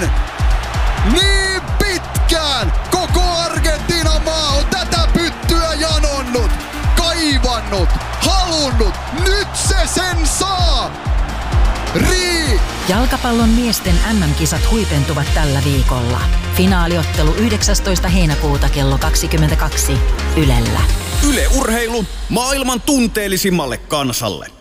Niin pitkään koko Argentiinan maa on tätä pyttyä janonnut, kaivannut, halunnut. Nyt se sen saa! Jalkapallon miesten MM-kisat huipentuvat tällä viikolla. Finaaliottelu 19. heinäkuuta kello 22 Ylellä. Yle Urheilu maailman tunteellisimmalle kansalle.